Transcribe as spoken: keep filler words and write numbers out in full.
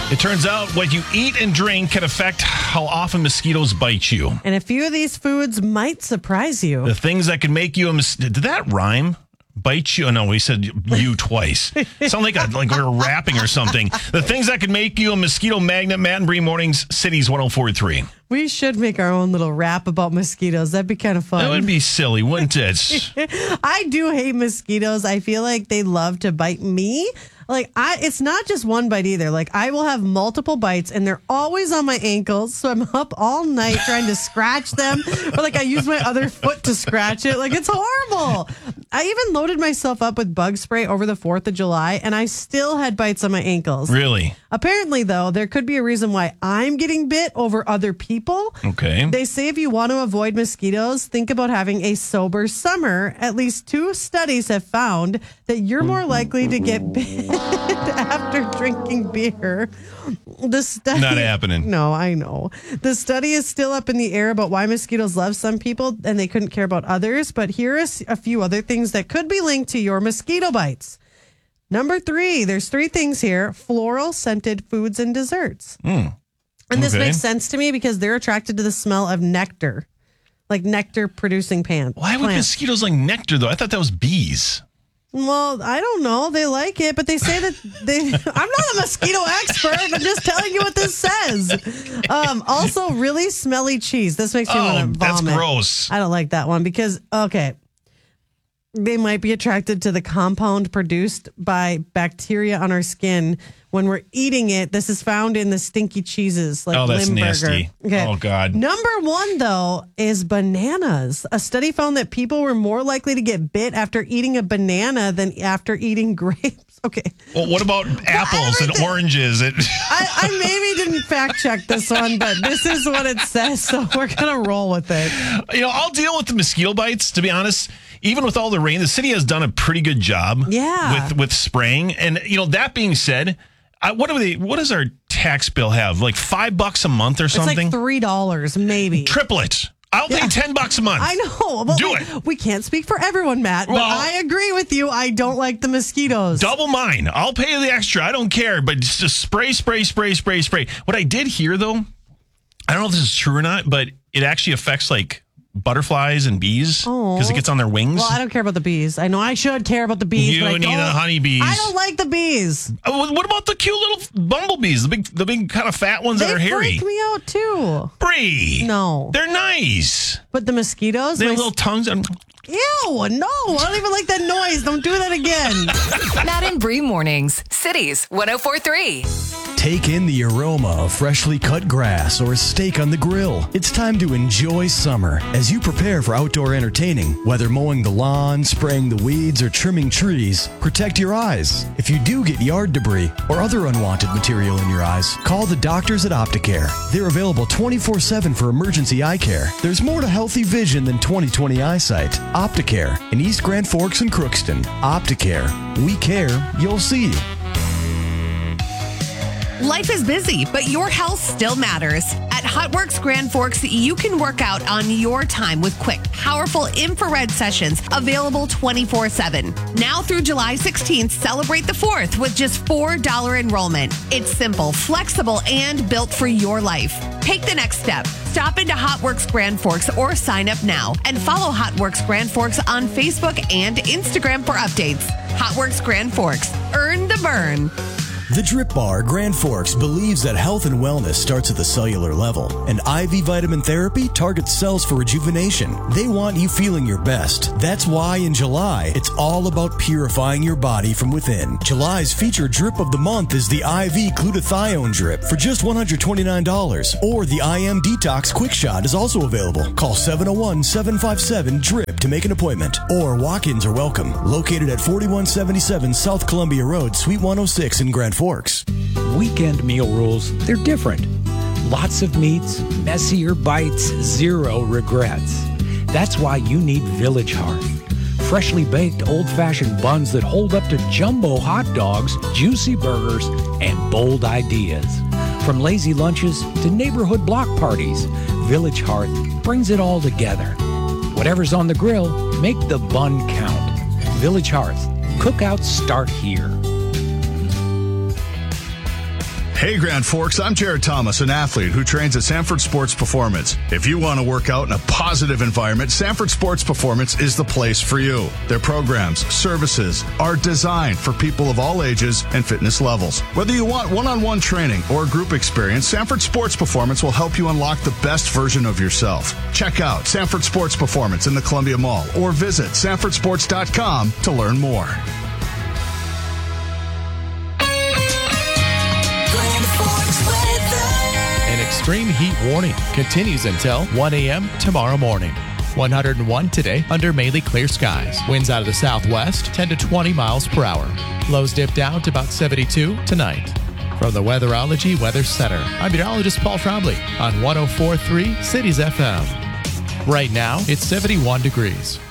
It turns out what you eat and drink can affect how often mosquitoes bite you. And a few of these foods might surprise you. The things that can make you a mosquito. Did that rhyme? Bite you? Oh, no, we said you twice. Sound like a, like we were rapping or something. The things that could make you a mosquito magnet. Matt and Bree Mornings, Cities one oh four point three. We should make our own little rap about mosquitoes. That'd be kind of fun. That would be silly, wouldn't it? I do hate mosquitoes. I feel like they love to bite me. Like, I, it's not just one bite either. Like, I will have multiple bites, and they're always on my ankles. So I'm up all night trying to scratch them. Or, like, I use my other foot to scratch it. Like, it's horrible. I even loaded myself up with bug spray over the fourth of July, and I still had bites on my ankles. Really? Apparently, though, there could be a reason why I'm getting bit over other people. Okay. They say if you want to avoid mosquitoes, think about having a sober summer. At least two studies have found that you're more likely to get bit after drinking beer. The study, Not happening. No, I know. The study is still up in the air about why mosquitoes love some people and they couldn't care about others. But here are a few other things that could be linked to your mosquito bites. Number three, there's three things here: floral scented foods and desserts. Mm. And this Okay. makes sense to me because they're attracted to the smell of nectar, like nectar producing plants. Why would plants. mosquitoes like nectar, though? I thought that was bees. Well, I don't know. They like it, but they say that they. I'm not a mosquito expert. I'm just telling you what this says. Um, also, really smelly cheese. This makes me Oh, want to that's vomit. gross. I don't like that one because okay, they might be attracted to the compound produced by bacteria on our skin when we're eating it. This is found in the stinky cheeses like Oh, that's Limburger. nasty. Okay. Oh, God. Number one, though, is bananas. A study found that people were more likely to get bit after eating a banana than after eating grapes. Okay. Well, what about apples and everything- oranges? It, I, I maybe didn't fact check this one, but this is what it says, so we're going to roll with it. you know, I'll deal with the mosquito bites, to be honest. Even with all the rain, the city has done a pretty good job Yeah. with, with spraying. And, you know, that being said, I, what do they? What does our tax bill have? Like five bucks a month or It's something? like three dollars, maybe. Triple it. I'll pay ten bucks a month. I know. Well, Do we, it. We can't speak for everyone, Matt, but Well- I agree with you. I don't like the mosquitoes. Double mine. I'll pay the extra. I don't care. But just just spray, spray, spray, spray, spray. What I did hear, though, I don't know if this is true or not, but it actually affects like butterflies and bees because it gets on their wings. Well, I don't care about the bees. I know I should care about the bees. You but I need don't, the honeybees. I don't like the bees. Uh, What about the cute little bumblebees? The big, the big kind of fat ones They that are hairy. freak me out too. Bree. No. They're nice. But the mosquitoes, They my- have little tongues. And ew, no, I don't even like that noise. Don't do that again. Matt and Bree Mornings, Cities one oh four point three. Take in the aroma of freshly cut grass or a steak on the grill. It's time to enjoy summer as you prepare for outdoor entertaining. Whether mowing the lawn, spraying the weeds, or trimming trees, protect your eyes. If you do get yard debris or other unwanted material in your eyes, call the doctors at Opticare. They're available twenty-four seven for emergency eye care. There's more to healthy vision than twenty twenty eyesight. Opticare in East Grand Forks and Crookston. Opticare. We care. You'll see. Life is busy, but your health still matters. At HotWorks Grand Forks, you can work out on your time with quick, powerful infrared sessions available twenty-four seven. Now through July sixteenth, celebrate the fourth with just four dollars enrollment. It's simple, flexible, and built for your life. Take the next step. Stop into HotWorks Grand Forks or sign up now and follow HotWorks Grand Forks on Facebook and Instagram for updates. HotWorks Grand Forks. Earn the burn. The Drip Bar Grand Forks believes that health and wellness starts at the cellular level, and I V vitamin therapy targets cells for rejuvenation. They want you feeling your best. That's why in July, it's all about purifying your body from within. July's featured drip of the month is the I V glutathione drip for just one hundred twenty-nine dollars, or the I M Detox Quick Shot is also available. Call seven oh one, seven five seven, DRIP to make an appointment, or walk-ins are welcome. Located at forty-one seventy-seven South Columbia Road, Suite one oh six in Grand Forks. Weekend meal rules, they're different. Lots of meats, messier bites, zero regrets. That's why you need Village Hearth. Freshly baked old-fashioned buns that hold up to jumbo hot dogs, juicy burgers, and bold ideas. From lazy lunches to neighborhood block parties, Village Hearth brings it all together. Whatever's on the grill, make the bun count. Village Hearth. Cookouts start here. Hey Grand Forks, I'm Jared Thomas, an athlete who trains at Sanford Sports Performance. If you want to work out in a positive environment, Sanford Sports Performance is the place for you. Their programs, services are designed for people of all ages and fitness levels. Whether you want one-on-one training or group experience, Sanford Sports Performance will help you unlock the best version of yourself. Check out Sanford Sports Performance in the Columbia Mall or visit sanford sports dot com to learn more. An extreme heat warning continues until one a.m. tomorrow morning. one hundred one today under mainly clear skies. Winds out of the southwest, ten to twenty miles per hour. Lows dip down to about seventy-two tonight. From the Weatherology Weather Center, I'm meteorologist Paul Trombley on one oh four point three Cities F M. Right now, it's seventy-one degrees.